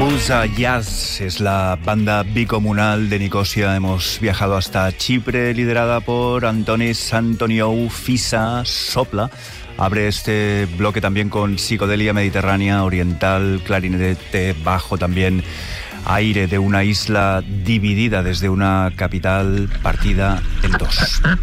Pausa Jazz es la banda bicomunal de Nicosia. Hemos viajado hasta Chipre, liderada por Antonis Antoniou Fisa Sopla. Abre este bloque también con psicodelia mediterránea, oriental, clarinete, bajo también, aire de una isla dividida desde una capital partida en dos.